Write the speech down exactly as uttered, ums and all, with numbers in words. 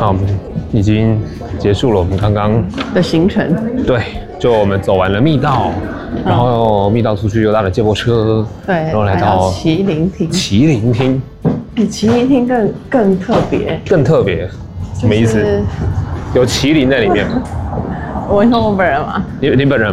我们已经结束了我们刚刚的行程。 对，就我们走完了密道，然后密道出去又搭了接驳车， 对， 然后来到麒麟厅。 麒麟厅， 比麒麟厅更更特别， 更特别，什么意思？有麒麟在里面吗？ 我问我本人吗？ 你你本人？